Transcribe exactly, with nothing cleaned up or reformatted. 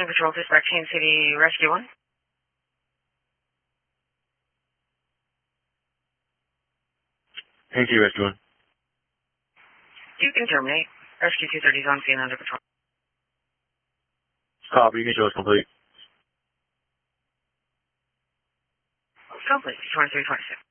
County Patrol Dispatch, Kansas City, Rescue one. Kansas City, Rescue one. You can terminate. Rescue two thirty is on scene under patrol. Copy, you can show us complete. Complete, twenty-three twenty-six.